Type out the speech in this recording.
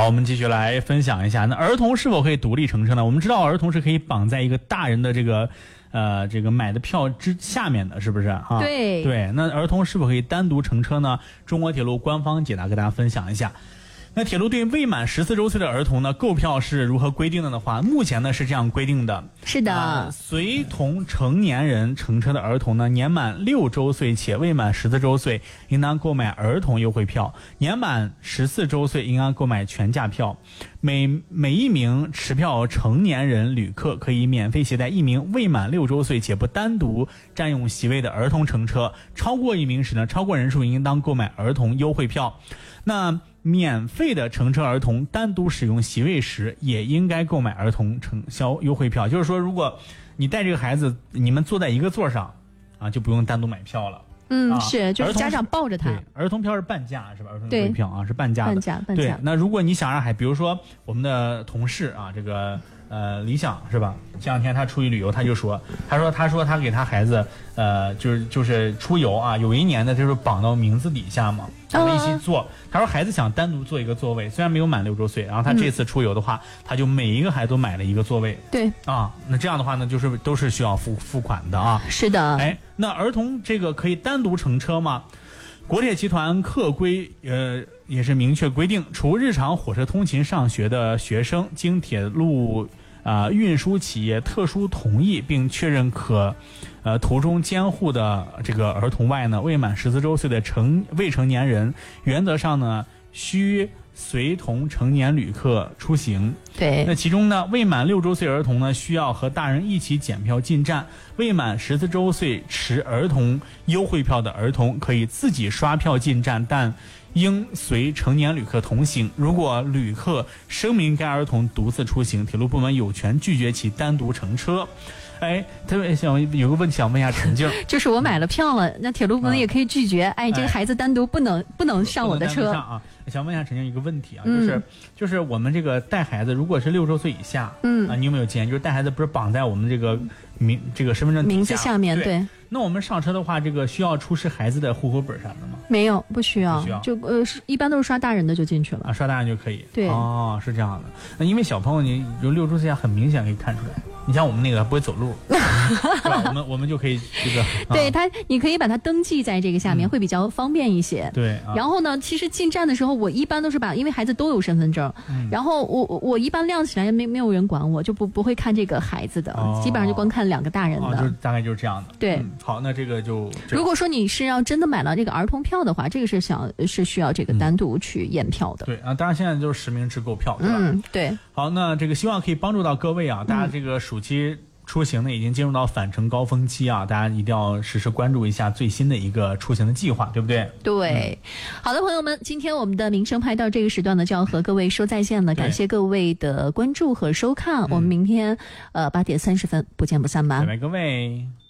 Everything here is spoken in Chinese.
我们继续来分享一下，那儿童是否可以独立乘车呢？我们知道儿童是可以绑在一个大人的这个买的票之下面的，是不是啊？对，那儿童是否可以单独乘车呢？中国铁路官方解答跟大家分享一下。那铁路对未满14周岁的儿童呢，购票是如何规定的话，目前呢是这样规定的。 是的， 随同成年人乘车的儿童呢，年满6周岁且未满14周岁，应当购买儿童优惠票；年满14周岁，应当购买全价票。每一名持票成年人旅客可以免费携带一名未满6周岁且不单独占用席位的儿童乘车，超过1名时呢，超过人数应当购买儿童优惠票。那免费的乘车儿童单独使用席位时，也应该购买儿童乘销优惠票。就是说，如果你带这个孩子，你们坐在一个座上啊，就不用单独买票了。 是，就是家长抱着他。 对，儿童票是半价，是吧？儿童优惠票啊是半价的。 半价。 对，那如果你想让比如说我们的同事啊，这个理想是吧？前两天他出去旅游，他说他给他孩子就是出游啊，有一年的就是绑到名字底下嘛，他们一起坐。他说孩子想单独坐一个座位，虽然没有满6周岁，然后他这次出游的话，他就每一个孩子都买了一个座位。 对啊，那这样的话呢，就是都是需要付款的啊。 是的。 那儿童这个可以单独乘车吗？国铁集团客规也是明确规定，除日常火车通勤上学的学生，经铁路运输企业特殊同意并确认可途中监护的这个儿童外呢，未满14周岁的未成年人原则上呢需随同成年旅客出行。 对， 那其中呢，未满6周岁儿童呢需要和大人一起检票进站，未满14周岁持儿童优惠票的儿童可以自己刷票进站，但应随成年旅客同行。如果旅客声明该儿童独自出行，铁路部门有权拒绝其单独乘车。特别有个问题想问一下陈静， 就是我买了票了，那铁路部门也可以拒绝。这个孩子单独不能上我的车啊。想问一下陈静一个问题啊，就是我们这个带孩子，如果是6周岁以下，你有没有建议，就是带孩子不是绑在我们这个身份证名字下面？对。 那我们上车的话，这个需要出示孩子的户口本啥的吗？ 没有，不需要。就一般都是刷大人的就进去了。 刷大人就可以。 对。 是这样的。那因为小朋友你有6周岁以下，很明显可以看出来。你像我们那个不会走路，是吧？我们就可以这个。 对你可以把它登记在这个下面，会比较方便一些。 对。 然后呢，其实进站的时候，我一般都是因为孩子都有身份证，然后我一般亮起来没有人管我，就不会看这个孩子的，基本上就光看2个大人的。 就大概就是这样的。 对。 好，那这个就如果说你是要真的买了这个儿童票的话，这个是需要这个单独去验票的。 对啊，当然现在就是实名制购票，对吧？ 对。 好，那这个希望可以帮助到各位啊，大家这个暑期出行呢已经进入到返程高峰期啊，大家一定要时时关注一下最新的一个出行的计划，对不对？ 对。好的，朋友们，今天我们的名声拍到这个时段呢就要和各位说再见了，感谢各位的关注和收看，我们明天8点30分不见不散吧。 拜拜各位。